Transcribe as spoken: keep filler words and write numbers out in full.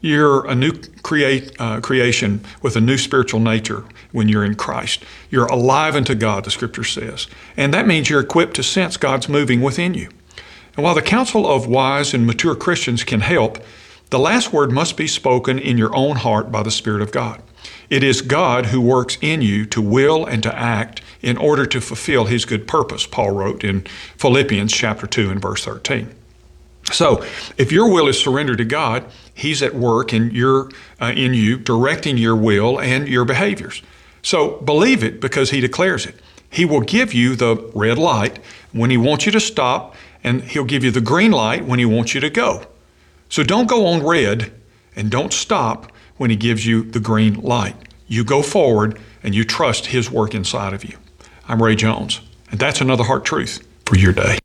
You're a new create, uh, creation with a new spiritual nature when you're in Christ. You're alive unto God, the Scripture says. And that means you're equipped to sense God's moving within you. And while the counsel of wise and mature Christians can help, the last word must be spoken in your own heart by the Spirit of God. It is God who works in you to will and to act in order to fulfill His good purpose, Paul wrote in Philippians chapter two and verse thirteen. So if your will is surrendered to God, He's at work in, your, uh, in you, directing your will and your behaviors. So believe it because He declares it. He will give you the red light when He wants you to stop, and He'll give you the green light when He wants you to go. So don't go on red and don't stop when He gives you the green light. You go forward and you trust His work inside of you. I'm Ray Jones, and that's another Heart Truth for your day.